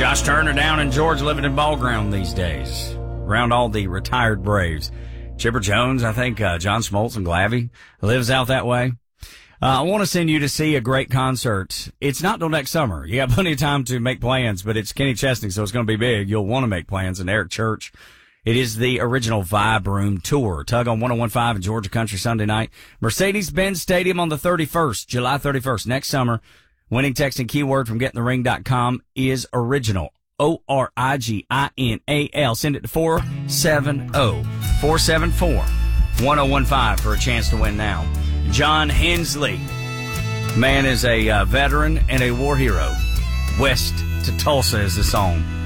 Josh Turner down in Georgia living in ball ground these days. Around all the retired Braves. Chipper Jones, I think, John Smoltz and Glavy lives out that way. I want to send you to see a great concert. It's not till next summer. You got plenty of time to make plans, but it's Kenny Chesney, so it's going to be big. You'll want to make plans. And Eric Church. It is the original Vibe Room Tour. Tug on 101.5 in Georgia Country Sunday night. Mercedes-Benz Stadium on the 31st, July 31st, next summer. Winning text and keyword from gettingthering.com is original. ORIGINAL. Send it to 470-474-1015 for a chance to win now. John Hensley. Man is a veteran and a war hero. West to Tulsa is the song.